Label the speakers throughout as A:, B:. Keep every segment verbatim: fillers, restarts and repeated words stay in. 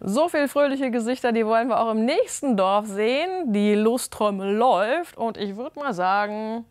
A: So viele fröhliche Gesichter, die wollen wir auch im nächsten Dorf sehen. Die Lusttrommel läuft und ich würde mal sagen,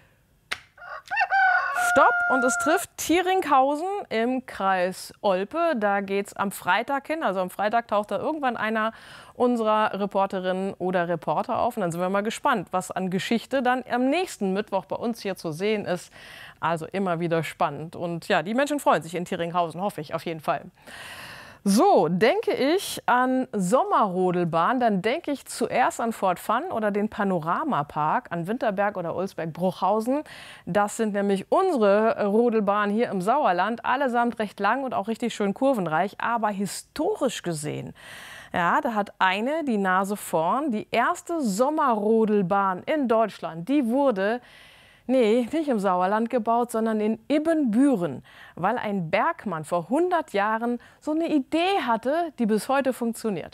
A: stopp! Und es trifft Thieringhausen im Kreis Olpe. Da geht es am Freitag hin. Also am Freitag taucht da irgendwann einer unserer Reporterinnen oder Reporter auf. Und dann sind wir mal gespannt, was an Geschichte dann am nächsten Mittwoch bei uns hier zu sehen ist. Also immer wieder spannend. Und ja, die Menschen freuen sich in Thieringhausen, hoffe ich auf jeden Fall. So, denke ich an Sommerrodelbahn, dann denke ich zuerst an Fort Fun oder den Panoramapark an Winterberg oder Ulsberg-Bruchhausen. Das sind nämlich unsere Rodelbahnen hier im Sauerland, allesamt recht lang und auch richtig schön kurvenreich, aber historisch gesehen. Ja, da hat eine die Nase vorn. Die erste Sommerrodelbahn in Deutschland, die wurde Nee, nicht im Sauerland gebaut, sondern in Ibbenbüren, weil ein Bergmann vor hundert Jahren so eine Idee hatte, die bis heute funktioniert.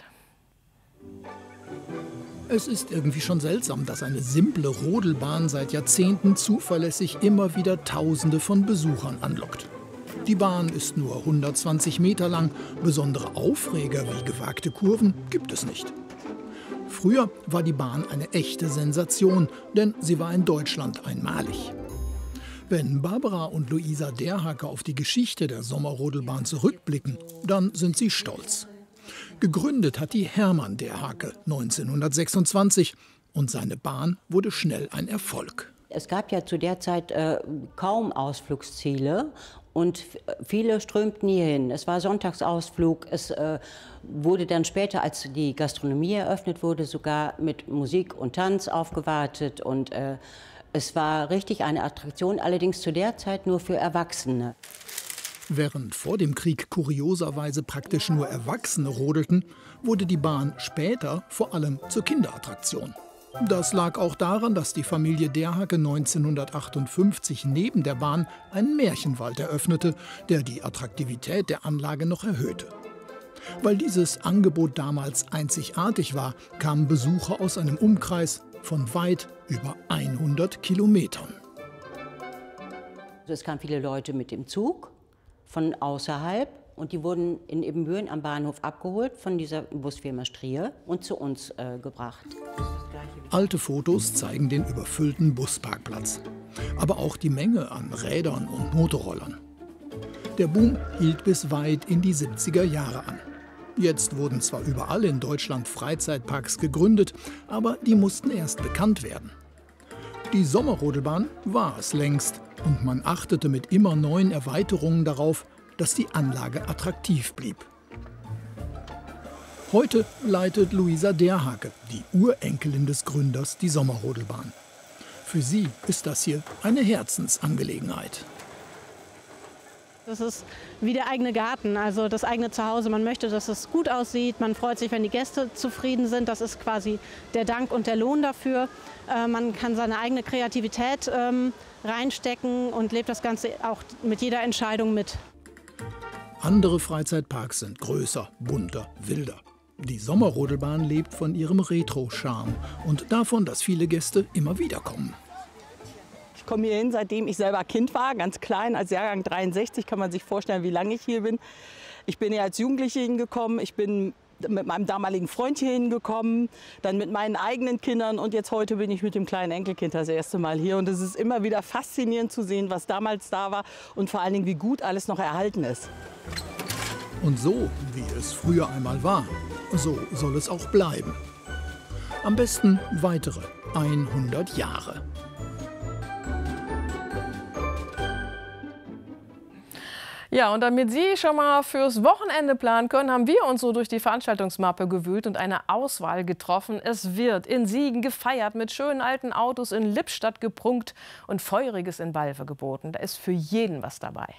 B: Es ist irgendwie schon seltsam, dass eine simple Rodelbahn seit Jahrzehnten zuverlässig immer wieder Tausende von Besuchern anlockt. Die Bahn ist nur hundertzwanzig Meter lang, besondere Aufreger wie gewagte Kurven gibt es nicht. Früher war die Bahn eine echte Sensation, denn sie war in Deutschland einmalig. Wenn Barbara und Luisa Derhake auf die Geschichte der Sommerrodelbahn zurückblicken, dann sind sie stolz. Gegründet hat die Hermann Derhake neunzehnhundertsechsundzwanzig und seine Bahn wurde schnell ein Erfolg.
C: Es gab ja zu der Zeit äh, kaum Ausflugsziele und viele strömten hier hin. Es war Sonntagsausflug, es äh, wurde dann später, als die Gastronomie eröffnet wurde, sogar mit Musik und Tanz aufgewartet. Und äh, es war richtig eine Attraktion, allerdings zu der Zeit nur für Erwachsene.
B: Während vor dem Krieg kurioserweise praktisch nur Erwachsene rodelten, wurde die Bahn später vor allem zur Kinderattraktion. Das lag auch daran, dass die Familie Derhake neunzehnhundertachtundfünfzig neben der Bahn einen Märchenwald eröffnete, der die Attraktivität der Anlage noch erhöhte. Weil dieses Angebot damals einzigartig war, kamen Besucher aus einem Umkreis von weit über hundert Kilometern.
C: Es kamen viele Leute mit dem Zug von außerhalb. Und die wurden in Ibbenbüren am Bahnhof abgeholt von dieser Busfirma Strier und zu uns äh, gebracht.
B: Alte Fotos zeigen den überfüllten Busparkplatz. Aber auch die Menge an Rädern und Motorrollern. Der Boom hielt bis weit in die siebziger Jahre an. Jetzt wurden zwar überall in Deutschland Freizeitparks gegründet, aber die mussten erst bekannt werden. Die Sommerrodelbahn war es längst und man achtete mit immer neuen Erweiterungen darauf, dass die Anlage attraktiv blieb. Heute leitet Luisa Derhake, die Urenkelin des Gründers, die Sommerrodelbahn. Für sie ist das hier eine Herzensangelegenheit.
D: Das ist wie der eigene Garten, also das eigene Zuhause. Man möchte, dass es gut aussieht. Man freut sich, wenn die Gäste zufrieden sind. Das ist quasi der Dank und der Lohn dafür. Äh, man kann seine eigene Kreativität ähm, reinstecken und lebt das Ganze auch mit jeder Entscheidung mit.
B: Andere Freizeitparks sind größer, bunter, wilder. Die Sommerrodelbahn lebt von ihrem Retro-Charme und davon, dass viele Gäste immer wieder kommen.
E: Ich komme hier hin, seitdem ich selber Kind war, ganz klein, als Jahrgang dreiundsechzig, kann man sich vorstellen, wie lange ich hier bin. Ich bin hier als Jugendliche hingekommen, ich bin mit meinem damaligen Freund hier hingekommen, dann mit meinen eigenen Kindern und jetzt heute bin ich mit dem kleinen Enkelkind das erste Mal hier. Und es ist immer wieder faszinierend zu sehen, was damals da war und vor allen Dingen, wie gut alles noch erhalten ist.
B: Und so, wie es früher einmal war, so soll es auch bleiben. Am besten weitere hundert Jahre.
A: Ja, und damit Sie schon mal fürs Wochenende planen können, haben wir uns so durch die Veranstaltungsmappe gewühlt und eine Auswahl getroffen. Es wird in Siegen gefeiert, mit schönen alten Autos in Lippstadt geprunkt und Feuriges in Balve geboten. Da ist für jeden was dabei.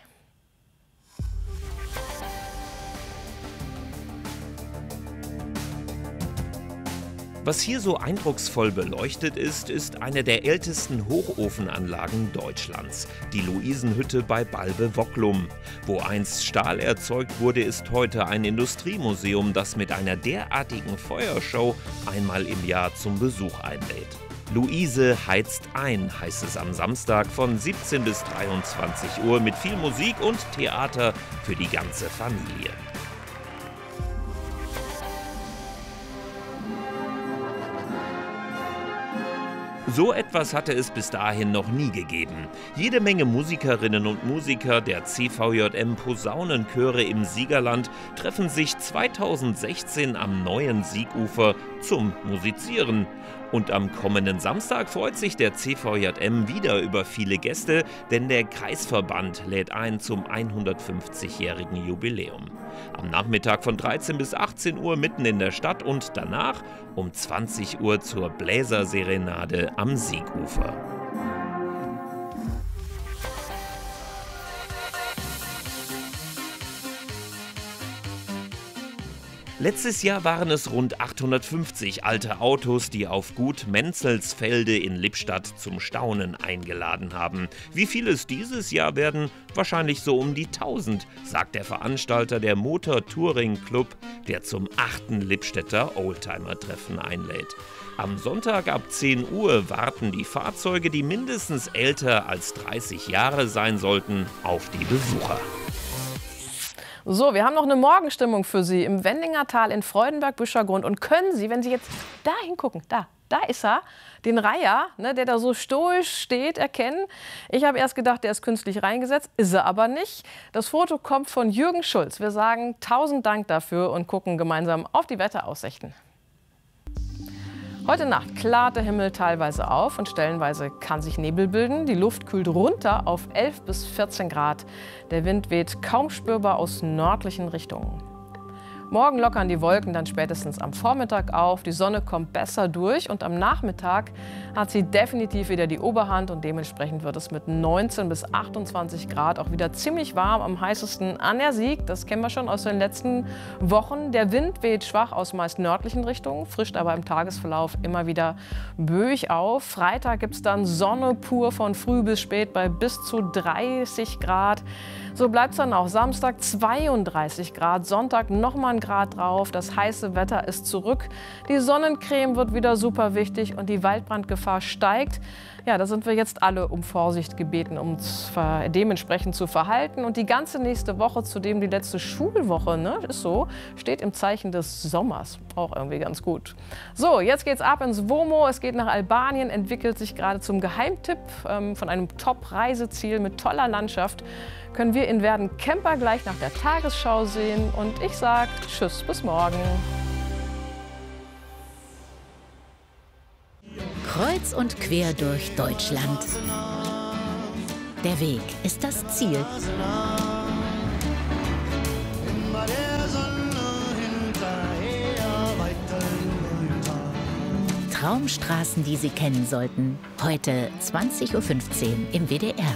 F: Was hier so eindrucksvoll beleuchtet ist, ist eine der ältesten Hochofenanlagen Deutschlands, die Luisenhütte bei Balve-Wocklum. Wo einst Stahl erzeugt wurde, ist heute ein Industriemuseum, das mit einer derartigen Feuershow einmal im Jahr zum Besuch einlädt. Luise heizt ein, heißt es am Samstag von siebzehn bis dreiundzwanzig Uhr mit viel Musik und Theater für die ganze Familie. So etwas hatte es bis dahin noch nie gegeben. Jede Menge Musikerinnen und Musiker der C V J M Posaunenchöre im Siegerland treffen sich zweitausendsechzehn am neuen Siegufer zum Musizieren. Und am kommenden Samstag freut sich der C V J M wieder über viele Gäste, denn der Kreisverband lädt ein zum hundertfünfzigjährigen Jubiläum. Am Nachmittag von dreizehn bis achtzehn Uhr mitten in der Stadt und danach um zwanzig Uhr zur Bläserserenade am Siegufer. Letztes Jahr waren es rund achthundertfünfzig alte Autos, die auf Gut Menzelsfelde in Lippstadt zum Staunen eingeladen haben. Wie viel es dieses Jahr werden? Wahrscheinlich so um die tausend, sagt der Veranstalter der Motor Touring Club, der zum achten Lippstädter Oldtimer-Treffen einlädt. Am Sonntag ab zehn Uhr warten die Fahrzeuge, die mindestens älter als dreißig Jahre sein sollten, auf die Besucher.
A: So, wir haben noch eine Morgenstimmung für Sie im Wendinger Tal in Freudenberg-Büschergrund und können Sie, wenn Sie jetzt da hingucken, da, da ist er, den Reiher, ne, der da so stoisch steht, erkennen. Ich habe erst gedacht, der ist künstlich reingesetzt, ist er aber nicht. Das Foto kommt von Jürgen Schulz. Wir sagen tausend Dank dafür und gucken gemeinsam auf die Wetteraussichten. Heute Nacht klart der Himmel teilweise auf und stellenweise kann sich Nebel bilden. Die Luft kühlt runter auf elf bis vierzehn Grad. Der Wind weht kaum spürbar aus nördlichen Richtungen. Morgen lockern die Wolken dann spätestens am Vormittag auf. Die Sonne kommt besser durch und am Nachmittag hat sie definitiv wieder die Oberhand und dementsprechend wird es mit neunzehn bis achtundzwanzig Grad auch wieder ziemlich warm, am heißesten an der Sieg. Das kennen wir schon aus den letzten Wochen. Der Wind weht schwach aus meist nördlichen Richtungen, frischt aber im Tagesverlauf immer wieder böig auf. Freitag gibt es dann Sonne pur von früh bis spät bei bis zu dreißig Grad. So bleibt es dann auch Samstag zweiunddreißig Grad, Sonntag nochmal ein Grad drauf. Das heiße Wetter ist zurück. Die Sonnencreme wird wieder super wichtig und die Waldbrandgefahr steigt. Ja, da sind wir jetzt alle um Vorsicht gebeten, um uns dementsprechend zu verhalten. Und die ganze nächste Woche, zudem die letzte Schulwoche, ne, ist so, steht im Zeichen des Sommers. Auch irgendwie ganz gut. So, jetzt geht's ab ins Womo. Es geht nach Albanien, entwickelt sich gerade zum Geheimtipp ähm, von einem Top-Reiseziel mit toller Landschaft. Können wir in Werden Camper gleich nach der Tagesschau sehen. Und ich sage tschüss, bis morgen.
G: Kreuz und quer durch Deutschland. Der Weg ist das Ziel. Traumstraßen, die Sie kennen sollten. Heute zwanzig Uhr fünfzehn im W D R.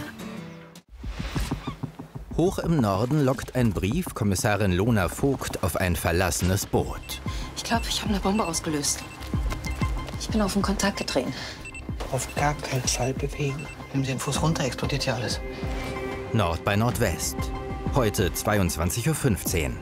H: Hoch im Norden lockt ein Brief Kommissarin Lona Vogt auf ein verlassenes Boot.
I: Ich glaube, ich habe eine Bombe ausgelöst. Ich bin auf den Kontakt getreten.
J: Auf gar keinen Fall bewegen. Nehmen Sie den Fuß runter, explodiert hier alles.
H: Nord bei Nordwest. Heute zweiundzwanzig Uhr fünfzehn.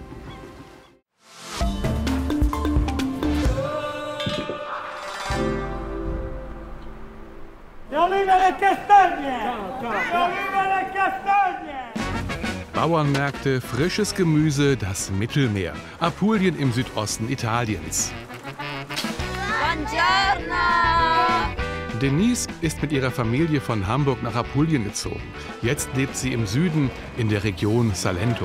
K: Bauernmärkte, frisches Gemüse, das Mittelmeer. Apulien im Südosten Italiens.
L: Buongiorno!
K: Denise ist mit ihrer Familie von Hamburg nach Apulien gezogen. Jetzt lebt sie im Süden in der Region Salento.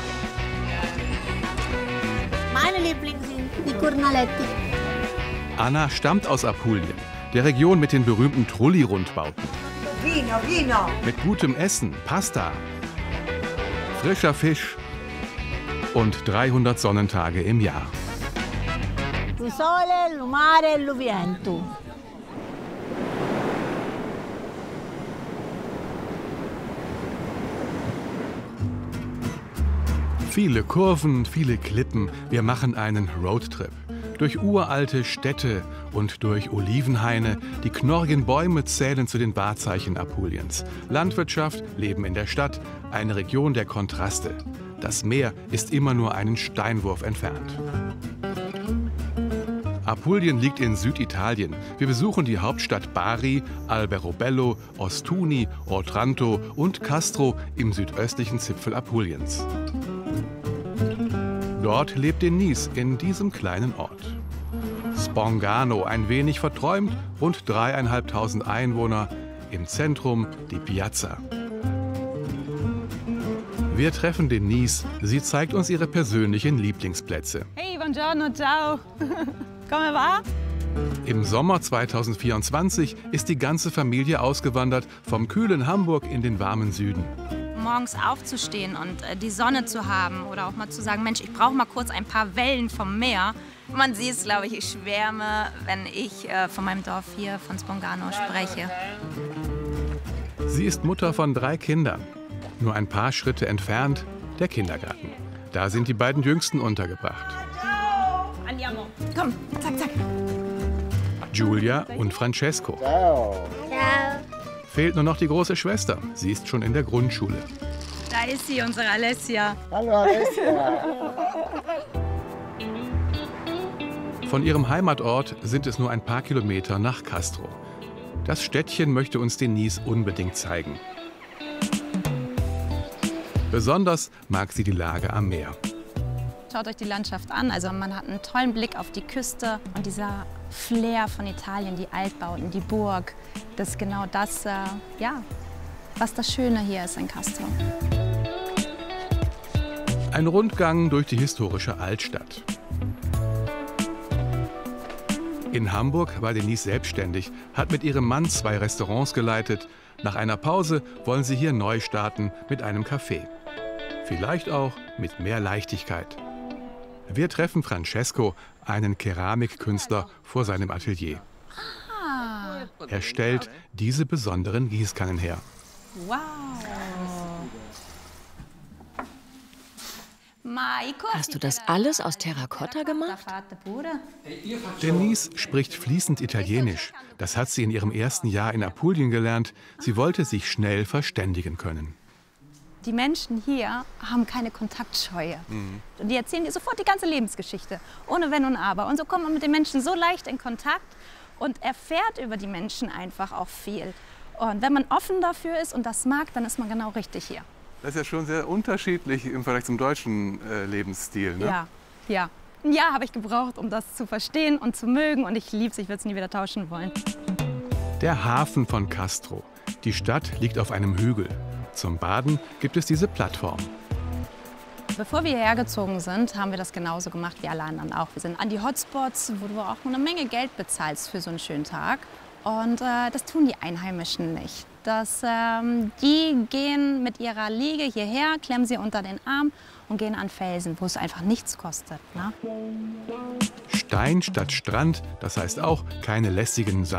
L: Meine Lieblings sind die Cornaletti.
K: Anna stammt aus Apulien, der Region mit den berühmten Trulli-Rundbauten.
L: Vino, Vino!
K: Mit gutem Essen, Pasta, frischer Fisch und dreihundert Sonnentage im Jahr.
L: Il sole, il mare, il vento.
K: Viele Kurven, viele Klippen. Wir machen einen Roadtrip. Durch uralte Städte und durch Olivenhaine. Die knorrigen Bäume zählen zu den Wahrzeichen Apuliens. Landwirtschaft, Leben in der Stadt, eine Region der Kontraste. Das Meer ist immer nur einen Steinwurf entfernt. Apulien liegt in Süditalien. Wir besuchen die Hauptstadt Bari, Alberobello, Ostuni, Otranto und Castro im südöstlichen Zipfel Apuliens. Dort lebt Denise in diesem kleinen Ort. Bongano, ein wenig verträumt, rund dreieinhalbtausend Einwohner, im Zentrum die Piazza. Wir treffen Denise. Sie zeigt uns ihre persönlichen Lieblingsplätze.
M: Hey, buongiorno, ciao. Come va?
K: Im Sommer zweitausendvierundzwanzig ist die ganze Familie ausgewandert, vom kühlen Hamburg in den warmen Süden.
M: Morgens aufzustehen und äh, die Sonne zu haben oder auch mal zu sagen, Mensch, ich brauche mal kurz ein paar Wellen vom Meer. Man sieht es, glaube ich, ich schwärme, wenn ich äh, von meinem Dorf hier, von Spongano, spreche.
K: Sie ist Mutter von drei Kindern. Nur ein paar Schritte entfernt der Kindergarten. Da sind die beiden Jüngsten untergebracht.
M: Andiamo. Komm, zack, zack.
K: Julia und Francesco.
L: Ciao.
K: Fehlt nur noch die große Schwester. Sie ist schon in der Grundschule.
M: Da ist sie, unsere Alessia.
L: Hallo Alessia.
K: Von ihrem Heimatort sind es nur ein paar Kilometer nach Castro. Das Städtchen möchte uns Denise unbedingt zeigen. Besonders mag sie die Lage am Meer.
M: Schaut euch die Landschaft an. Also man hat einen tollen Blick auf die Küste und dieser Flair von Italien, die Altbauten, die Burg. Das ist genau das, äh, ja, was das Schöne hier ist in Castro.
K: Ein Rundgang durch die historische Altstadt. In Hamburg war Denise selbstständig, hat mit ihrem Mann zwei Restaurants geleitet. Nach einer Pause wollen sie hier neu starten mit einem Café. Vielleicht auch mit mehr Leichtigkeit. Wir treffen Francesco, einen Keramikkünstler, vor seinem Atelier. Er stellt diese besonderen Gießkannen her.
M: Wow.
N: Hast du das alles aus Terrakotta gemacht?
K: Denise spricht fließend Italienisch. Das hat sie in ihrem ersten Jahr in Apulien gelernt. Sie wollte sich schnell verständigen können.
M: Die Menschen hier haben keine Kontaktscheue. Mhm. Und die erzählen dir sofort die ganze Lebensgeschichte, ohne Wenn und Aber. Und so kommt man mit den Menschen so leicht in Kontakt und erfährt über die Menschen einfach auch viel. Und wenn man offen dafür ist und das mag, dann ist man genau richtig hier.
K: Das ist ja schon sehr unterschiedlich im Vergleich zum deutschen äh, Lebensstil, ne?
M: Ja, ja. Ein Jahr habe ich gebraucht, um das zu verstehen und zu mögen. Und ich liebe es, ich würde es nie wieder tauschen wollen.
K: Der Hafen von Castro. Die Stadt liegt auf einem Hügel. Zum Baden gibt es diese Plattform.
M: Bevor wir hierher gezogen sind, haben wir das genauso gemacht wie alle anderen auch. Wir sind an die Hotspots, wo du auch eine Menge Geld bezahlst für so einen schönen Tag. Und äh, das tun die Einheimischen nicht. Das, ähm, die gehen mit ihrer Liege hierher, klemmen sie unter den Arm und gehen an Felsen, wo es einfach nichts kostet. Ne?
K: Stein statt Strand, das heißt auch keine lästigen